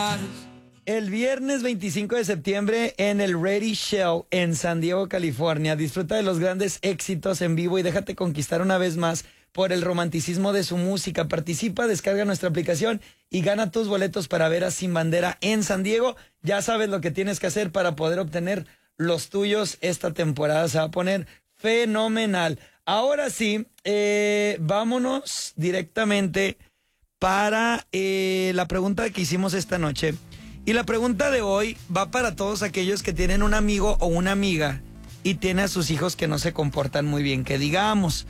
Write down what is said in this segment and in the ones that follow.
El viernes 25 de septiembre en el Ready Shell en San Diego, California. Disfruta de los grandes éxitos en vivo y déjate conquistar una vez más por el romanticismo de su música. Participa, descarga nuestra aplicación y gana tus boletos para ver a Sin Bandera en San Diego. Ya sabes lo que tienes que hacer para poder obtener los tuyos esta temporada. Se va a poner fenomenal. Ahora sí, vámonos directamente para la pregunta que hicimos esta noche. Y la pregunta de hoy va para todos aquellos que tienen un amigo o una amiga y tiene a sus hijos que no se comportan muy bien, que digamos.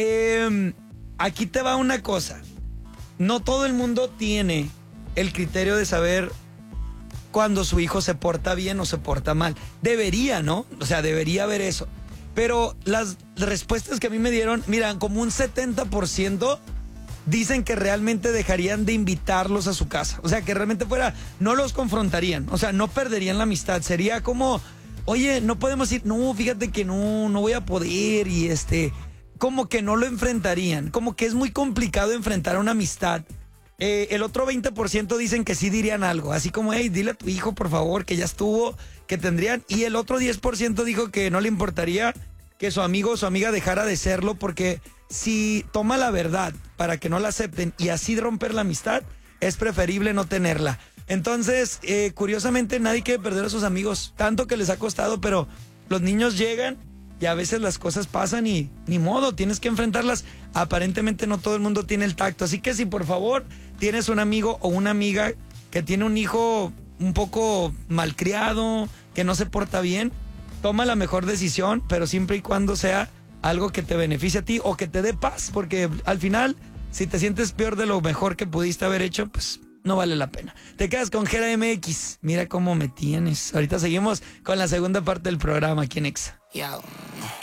Aquí te va una cosa. No todo el mundo tiene el criterio de saber cuando su hijo se porta bien o se porta mal. Debería, ¿no? O sea, debería haber eso. Pero las respuestas que a mí me dieron, miran, como un 70% dicen que realmente dejarían de invitarlos a su casa. O sea, que realmente no los confrontarían. O sea, no perderían la amistad. Sería como, oye, no podemos ir. No, fíjate que no voy a poder. Y como que no lo enfrentarían. Como que es muy complicado enfrentar una amistad. El otro 20% dicen que sí dirían algo. Así como, hey, dile a tu hijo, por favor, que ya estuvo, que tendrían. Y el otro 10% dijo que no le importaría que su amigo o su amiga dejara de serlo, porque si toma la verdad para que no la acepten y así romper la amistad, es preferible no tenerla. Entonces, curiosamente, nadie quiere perder a sus amigos, tanto que les ha costado, pero los niños llegan y a veces las cosas pasan y ni modo, tienes que enfrentarlas. Aparentemente no todo el mundo tiene el tacto, así que si por favor tienes un amigo o una amiga que tiene un hijo un poco malcriado, que no se porta bien, toma la mejor decisión, pero siempre y cuando sea algo que te beneficie a ti o que te dé paz, porque al final, si te sientes peor de lo mejor que pudiste haber hecho, pues no vale la pena. Te quedas con Gera MX. Mira cómo me tienes. Ahorita seguimos con la segunda parte del programa aquí en Exa. Yo.